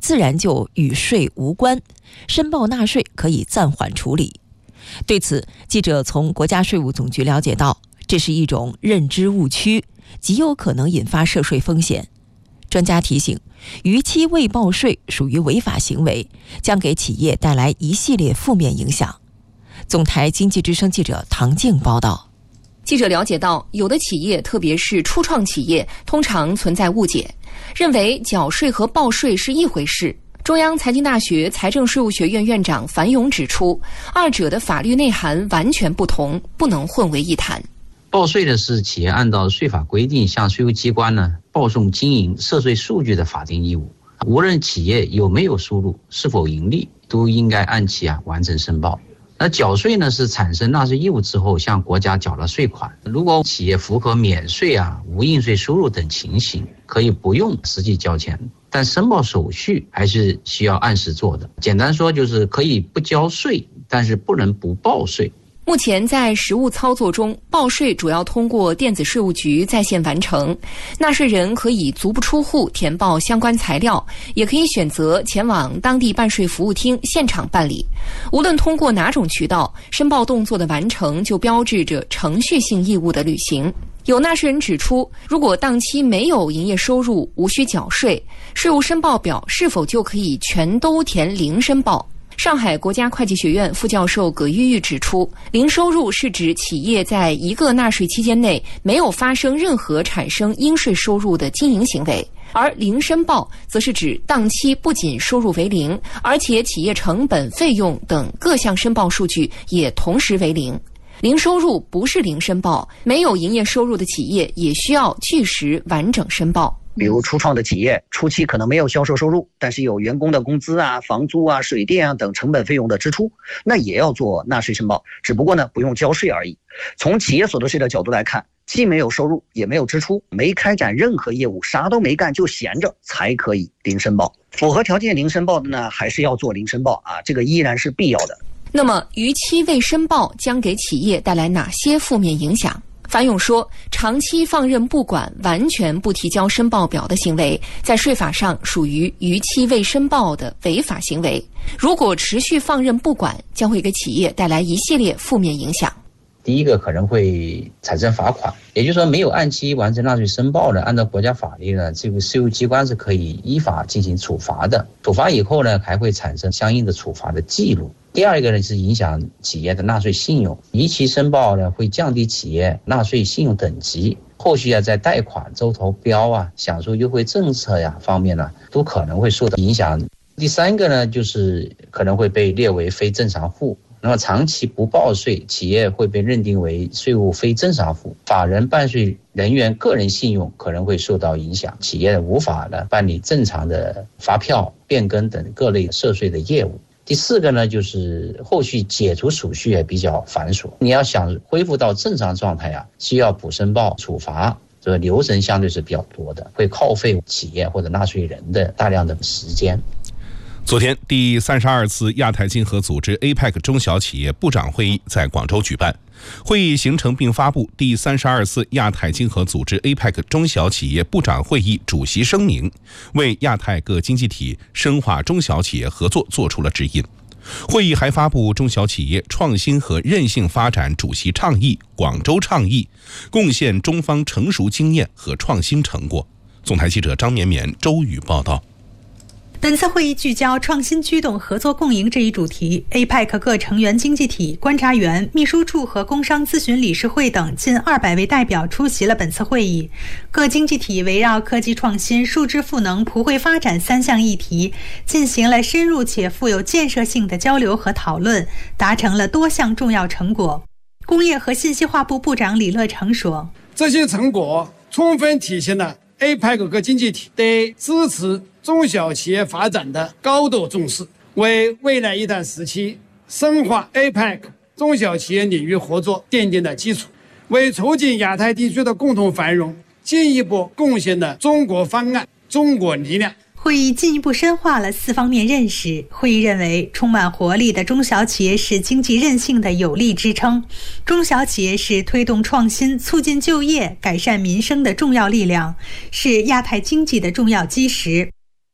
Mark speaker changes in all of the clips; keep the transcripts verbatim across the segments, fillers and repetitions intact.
Speaker 1: 自然就与税无关，申报纳税可以暂缓处理。对此，记者从国家税务总局了解到，这是一种认知误区，极有可能引发涉税风险。专家提醒，逾期未报税属于违法行为，将给企业带来一系列负面影响。总台经济之声记者唐静报道。
Speaker 2: 记者了解到，有的企业，特别是初创企业，通常存在误解，认为缴税和报税是一回事。中央财经大学财政税务学院院长樊勇指出，二者的法律内涵完全不同，不能混为一谈。
Speaker 3: 报税的是企业按照税法规定向税务机关呢报送经营涉税数据的法定义务，无论企业有没有收入，是否盈利，都应该按期啊完成申报。那缴税呢是产生纳税义务之后向国家缴了税款，如果企业符合免税啊、无应税收入等情形，可以不用实际交钱，但申报手续还是需要按时做的。简单说就是可以不交税，但是不能不报税。
Speaker 2: 目前在实务操作中，报税主要通过电子税务局在线完成，纳税人可以足不出户填报相关材料，也可以选择前往当地办税服务厅现场办理。无论通过哪种渠道，申报动作的完成就标志着程序性义务的履行。有纳税人指出，如果当期没有营业收入，无需缴税，税务申报表是否就可以全都填零申报？上海国家会计学院副教授葛玉玉指出，零收入是指企业在一个纳税期间内没有发生任何产生应税收入的经营行为，而零申报则是指当期不仅收入为零，而且企业成本、费用等各项申报数据也同时为零。零收入不是零申报，没有营业收入的企业也需要据实完整申报。
Speaker 4: 比如初创的企业初期可能没有销售收入，但是有员工的工资啊、房租啊、水电啊等成本费用的支出，那也要做纳税申报，只不过呢不用交税而已。从企业所得税的角度来看，既没有收入也没有支出，没开展任何业务，啥都没干就闲着，才可以零申报。符合条件零申报的呢，还是要做零申报啊，这个依然是必要的。
Speaker 2: 那么逾期未申报将给企业带来哪些负面影响？樊勇说，长期放任不管、完全不提交申报表的行为，在税法上属于逾期未申报的违法行为。如果持续放任不管，将会给企业带来一系列负面影响。
Speaker 3: 第一个可能会产生罚款，也就是说没有按期完成纳税申报的，按照国家法律呢，这个税务机关是可以依法进行处罚的。处罚以后呢，还会产生相应的处罚的记录。第二个呢是影响企业的纳税信用，逾期申报呢会降低企业纳税信用等级，后续啊在贷款、周投标啊、享受优惠政策呀方面呢，都可能会受到影响。第三个呢就是可能会被列为非正常户。那么长期不报税，企业会被认定为税务非正常户，法人办税人员个人信用可能会受到影响，企业无法呢办理正常的发票、变更等各类涉税的业务。第四个呢，就是后续解除手续也比较繁琐，你要想恢复到正常状态啊，需要补申报、处罚，这个流程相对是比较多的，会耗费企业或者纳税人的大量的时间。
Speaker 5: 昨天，第三十二次亚太经合组织 A P E C 中小企业部长会议在广州举办。会议形成并发布第三十二次亚太经合组织 A P E C 中小企业部长会议主席声明，为亚太各经济体深化中小企业合作作出了指引。会议还发布中小企业创新和韧性发展主席倡议、广州倡议，贡献中方成熟经验和创新成果。总台记者张绵绵、周宇报道。
Speaker 6: 本次会议聚焦创新驱动合作共赢这一主题 ，A P E C 各成员经济体、观察员、秘书处和工商咨询理事会等近二百位代表出席了本次会议。各经济体围绕科技创新、数字赋能、普惠发展三项议题，进行了深入且富有建设性的交流和讨论，达成了多项重要成果。工业和信息化部部长李乐成说：“
Speaker 7: 这些成果充分体现了 A P E C 各经济体对支持中小企业发展的高度重视，为未来一段时期深化 A P E C 中小企业领域合作奠定了基础，为促进亚太地区的共同繁荣进一步贡献了中国方案、中国力量。”
Speaker 6: 会议进一步深化了四方面认识。会议认为，充满活力的中小企业是经济韧性的有力支撑，中小企业是推动创新、促进就业、改善民生的重要力量，是亚太经济的重要基石。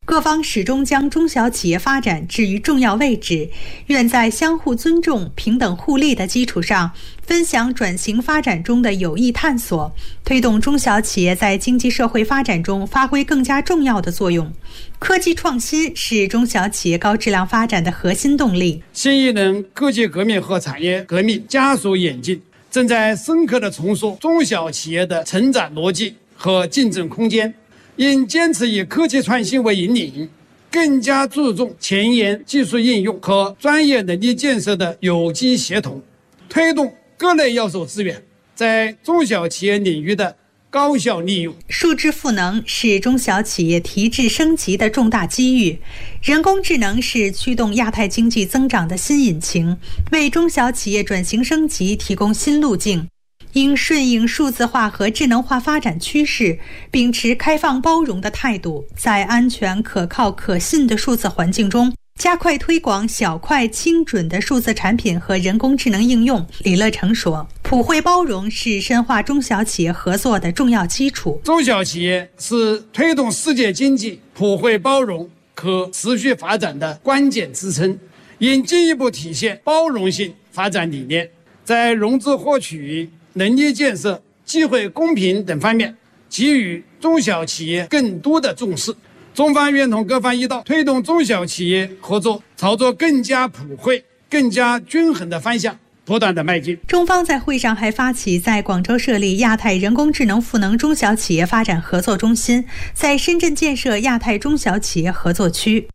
Speaker 6: 各方始终将中小企业发展置于重要位置，愿在相互尊重、平等互利的基础上，分享转型发展中的有益探索，推动中小企业在经济社会发展中发挥更加重要的作用。科技创新是中小企业高质量发展的核心动力。
Speaker 7: 新一轮科技革命和产业革命加速演进，正在深刻地重塑中小企业的成长逻辑和竞争空间。应坚持以科技创新为引领，更加注重前沿技术应用和专业能力建设的有机协同，推动各类要素资源在中小企业领域的高效利用。
Speaker 6: 数字赋能是中小企业提质升级的重大机遇，人工智能是驱动亚太经济增长的新引擎，为中小企业转型升级提供新路径。应顺应数字化和智能化发展趋势，秉持开放包容的态度，在安全、可靠、可信的数字环境中，加快推广小快精准的数字产品和人工智能应用。李乐成说，普惠包容是深化中小企业合作的重要基础。
Speaker 7: 中小企业是推动世界经济普惠包容、可持续发展的关键支撑，应进一步体现包容性发展理念，在融资获取、能力建设、机会公平等方面给予中小企业更多的重视。中方愿同各方一道，推动中小企业合作朝着更加普惠、更加均衡的方向不断的迈进。
Speaker 6: 中方在会上还发起在广州设立亚太人工智能赋能中小企业发展合作中心，在深圳建设亚太中小企业合作区。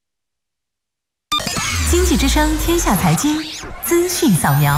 Speaker 8: 经济之声天下财经资讯扫描。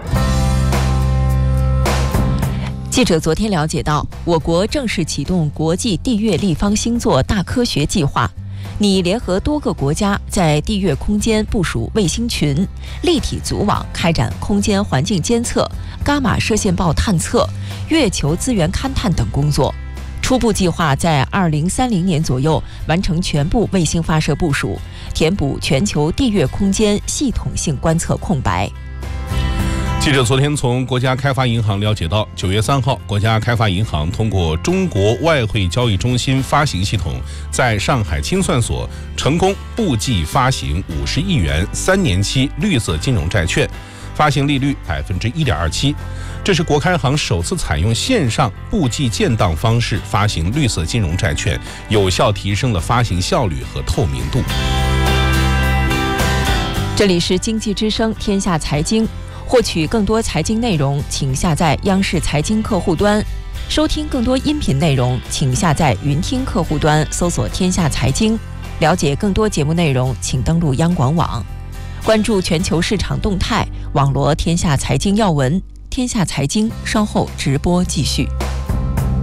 Speaker 1: 记者昨天了解到，我国正式启动国际地月立方星座大科学计划，拟联合多个国家在地月空间部署卫星群、立体组网，开展空间环境监测、伽马射线暴探测、月球资源勘探等工作。初步计划在二零三零年左右完成全部卫星发射部署，填补全球地月空间系统性观测空白。
Speaker 5: 记者昨天从国家开发银行了解到，九月三号，国家开发银行通过中国外汇交易中心发行系统，在上海清算所成功布季发行五十亿元三年期绿色金融债券，发行利率百分之一点二七。这是国开行首次采用线上布季建档方式发行绿色金融债券，有效提升了发行效率和透明度。
Speaker 1: 这里是经济之声天下财经。获取更多财经内容，请下载央视财经客户端；收听更多音频内容，请下载云听客户端，搜索“天下财经”。了解更多节目内容，请登录央广网。关注全球市场动态，网罗天下财经要闻。天下财经稍后直播继续。